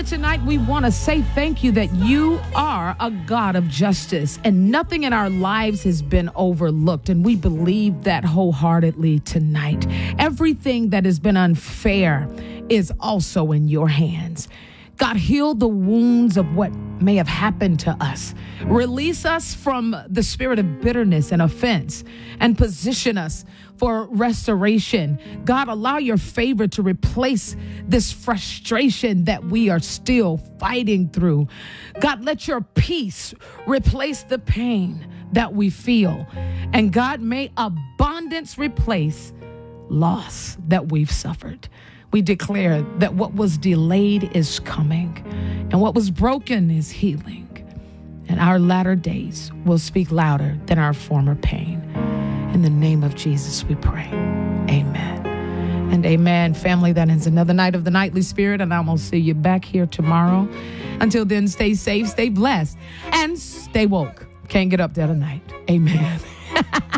Father, tonight we want to say thank you that you are a God of justice and nothing in our lives has been overlooked. And we believe that wholeheartedly tonight. Everything that has been unfair is also in your hands. God, heal the wounds of what may have happened to us. Release us from the spirit of bitterness and offense and position us for restoration. God, allow your favor to replace this frustration that we are still fighting through. God, let your peace replace the pain that we feel. And God, may abundance replace loss that we've suffered. We declare that what was delayed is coming, and what was broken is healing. And our latter days will speak louder than our former pain. In the name of Jesus, we pray. Amen. And amen. Family, that ends another night of the Nightly Spirit, and I'm going to see you back here tomorrow. Until then, stay safe, stay blessed, and stay woke. Can't get up there tonight. Amen.